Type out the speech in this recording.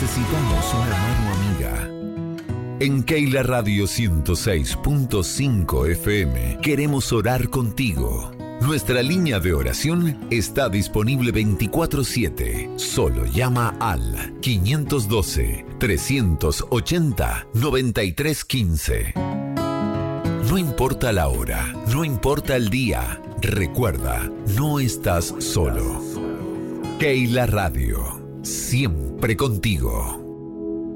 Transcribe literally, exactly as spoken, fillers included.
Necesitamos una mano amiga. En Keila Radio ciento seis punto cinco F M queremos orar contigo. Nuestra línea de oración está disponible veinticuatro siete. Solo llama al quinientos doce, trescientos ochenta, noventa y tres quince. No importa la hora, no importa el día. Recuerda, no estás solo. Keila Radio, siempre contigo.